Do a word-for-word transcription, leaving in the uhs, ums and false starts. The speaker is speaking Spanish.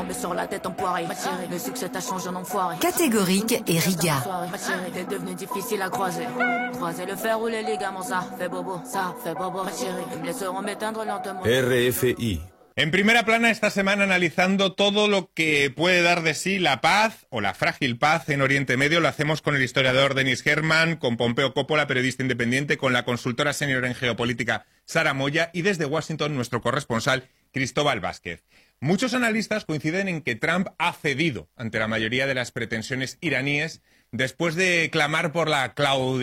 Catégorique et Riga. R F I. En primera plana esta semana analizando todo lo que puede dar de sí la paz o la frágil paz en Oriente Medio. Lo hacemos con el historiador Denis Herman, con Pompeo Coppola, periodista independiente, con la consultora senior en geopolítica Sara Moya y desde Washington nuestro corresponsal Cristóbal Vázquez. Muchos analistas coinciden en que Trump ha cedido ante la mayoría de las pretensiones iraníes después de clamar por la claudicación